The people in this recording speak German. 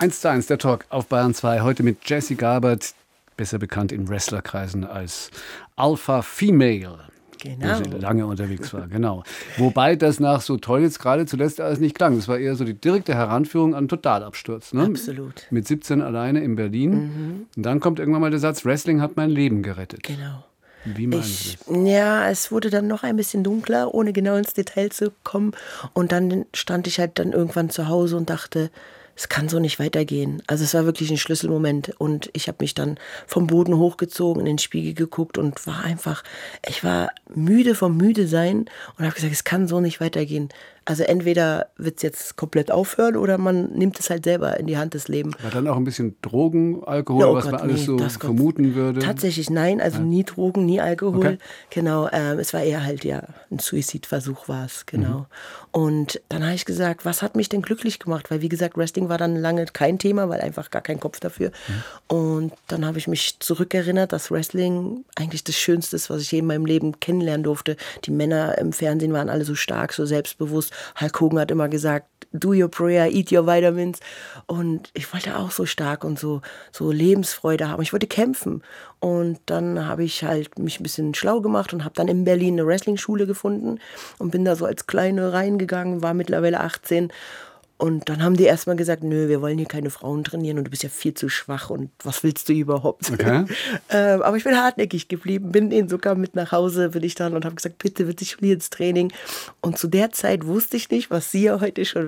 1:1, der Talk auf Bayern 2. Heute mit Jessie Gabert, besser bekannt in Wrestlerkreisen als Alpha Female. Genau. Wo sie lange unterwegs war, genau. Wobei das nach so toll jetzt gerade zuletzt alles nicht klang. Das war eher so die direkte Heranführung an Totalabsturz. Ne? Absolut. Mit 17 alleine in Berlin. Und dann kommt irgendwann mal der Satz, Wrestling hat mein Leben gerettet. Genau. Wie meinen Sie das? Ja, es wurde dann noch ein bisschen dunkler, ohne genau ins Detail zu kommen. Und dann stand ich halt dann irgendwann zu Hause und dachte, es kann so nicht weitergehen. Also es war wirklich ein Schlüsselmoment. Und ich habe mich dann vom Boden hochgezogen, in den Spiegel geguckt und ich war müde vom Müdesein und habe gesagt, es kann so nicht weitergehen. Also entweder wird es jetzt komplett aufhören oder man nimmt es halt selber in die Hand, das Leben. War dann auch ein bisschen Drogen, Alkohol, was man alles so vermuten würde? Tatsächlich nein, also nie Drogen, nie Alkohol. Okay. Genau, es war eher halt ein Suizidversuch war es, genau. Und dann habe ich gesagt, was hat mich denn glücklich gemacht? Weil wie gesagt, Wrestling war dann lange kein Thema, weil einfach gar kein Kopf dafür. Und dann habe ich mich zurückerinnert, dass Wrestling eigentlich das Schönste ist, was ich je in meinem Leben kennenlernen durfte. Die Männer im Fernsehen waren alle so stark, so selbstbewusst. Hulk Hogan hat immer gesagt, do your prayer, eat your vitamins. Und ich wollte auch so stark und so Lebensfreude haben. Ich wollte kämpfen. Und dann habe ich halt mich ein bisschen schlau gemacht und habe dann in Berlin eine Wrestling-Schule gefunden und bin da so als Kleine reingegangen, war mittlerweile 18. Und dann haben die erstmal gesagt, nö, wir wollen hier keine Frauen trainieren und du bist ja viel zu schwach und was willst du überhaupt? Okay. Aber ich bin hartnäckig geblieben, bin denen sogar mit nach Hause, bin ich dann und habe gesagt, bitte ins Training. Und zu der Zeit wusste ich nicht, was Sie ja heute schon